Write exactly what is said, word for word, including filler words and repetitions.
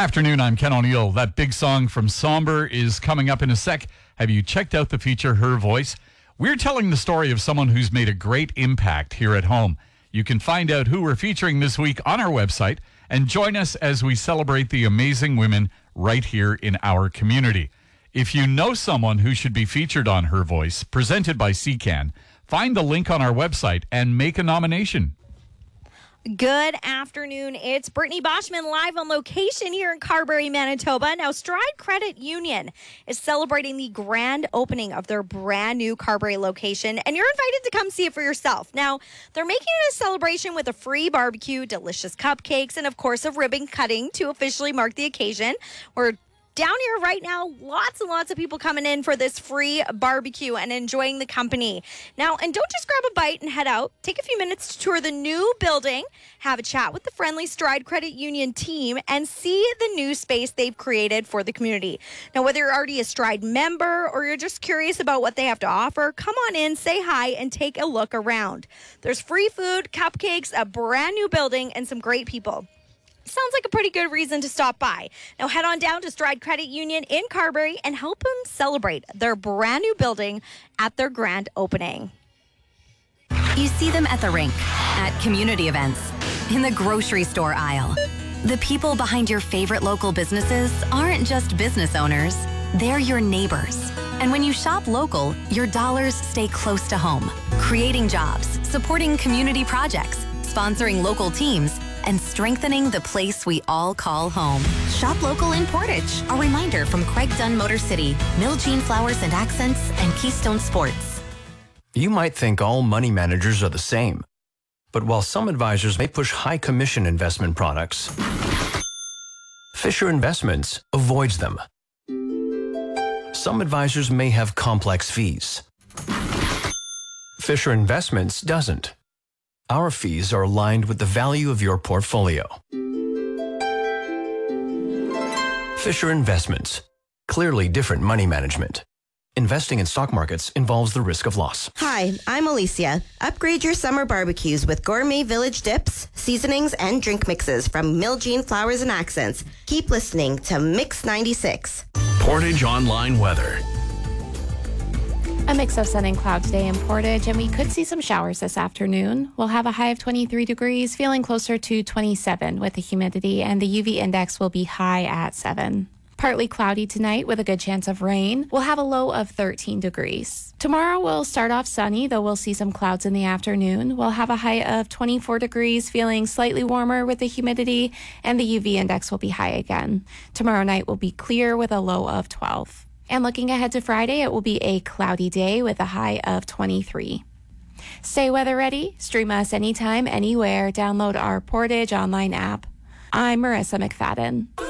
Afternoon, I'm Ken O'Neill. That big song from Somber is coming up in a sec. Have you checked out the feature, Her Voice? We're telling the story of someone who's made a great impact here at home. You can find out who we're featuring this week on our website and join us as we celebrate the amazing women right here in our community. If you know someone who should be featured on Her Voice, presented by C C A N, find the link on our website and make a nomination. Good afternoon. It's Brittany Boschman live on location here in Carberry, Manitoba. Now, Stride Credit Union is celebrating the grand opening of their brand new Carberry location, and you're invited to come see it for yourself. Now, they're making it a celebration with a free barbecue, delicious cupcakes, and of course, a ribbon cutting to officially mark the occasion. We're down here right now, lots and lots of people coming in for this free barbecue and enjoying the company. Now, and don't just grab a bite and head out. Take a few minutes to tour the new building, have a chat with the friendly Stride Credit Union team, and see the new space they've created for the community. Now, whether you're already a Stride member or you're just curious about what they have to offer, come on in, say hi, and take a look around. There's free food, cupcakes, a brand new building, and some great people. Sounds like a pretty good reason to stop by. Now head on down to Stride Credit Union in Carberry and help them celebrate their brand new building at their grand opening. You see them at the rink, at community events, in the grocery store aisle. The people behind your favorite local businesses aren't just business owners, they're your neighbors. And when you shop local, your dollars stay close to home, creating jobs, supporting community projects, sponsoring local teams, and strengthening the place we all call home. Shop local in Portage. A reminder from Craig Dunn Motor City, Mill Jean Flowers and Accents, and Keystone Sports. You might think all money managers are the same. But while some advisors may push high commission investment products, Fisher Investments avoids them. Some advisors may have complex fees. Fisher Investments doesn't. Our fees are aligned with the value of your portfolio. Fisher Investments. Clearly different money management. Investing in stock markets involves the risk of loss. Hi, I'm Alicia. Upgrade your summer barbecues with gourmet village dips, seasonings, and drink mixes from Mill Jean Flowers and Accents. Keep listening to Mix ninety-six. Portage Online Weather. A mix of sun and cloud today in Portage, and we could see some showers this afternoon. We'll have a high of twenty-three degrees, feeling closer to twenty-seven with the humidity, and the U V index will be high at seven. Partly cloudy tonight with a good chance of rain. We'll have a low of thirteen degrees. Tomorrow we'll start off sunny, though we'll see some clouds in the afternoon. We'll have a high of twenty-four degrees, feeling slightly warmer with the humidity, and the U V index will be high again. Tomorrow night will be clear with a low of twelve. And looking ahead to Friday, it will be a cloudy day with a high of twenty-three. Stay weather ready. Stream us anytime, anywhere. Download our Portage online app. I'm Marissa McFadden.